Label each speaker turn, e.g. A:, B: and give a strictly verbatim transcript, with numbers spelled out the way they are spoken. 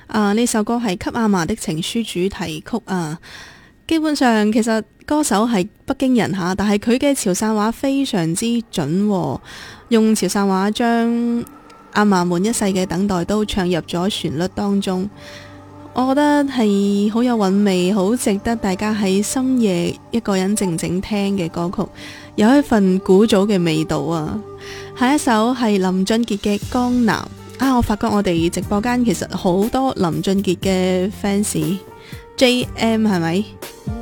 A: 啊，呢首歌係《給阿嫲的情書》主題曲啊。基本上其實歌手係北京人吓，但係佢嘅潮汕話非常之準喎，用潮汕話將阿嫲們一世嘅等待都唱入咗旋律當中。我覺得係好有韻味，好值得大家喺深夜一個人靜靜聽嘅歌曲，有一份古早嘅味道啊。下一首係林俊傑嘅《江南》啊，我發覺我哋直播間其實好多林俊傑嘅 fans，J M 係咪？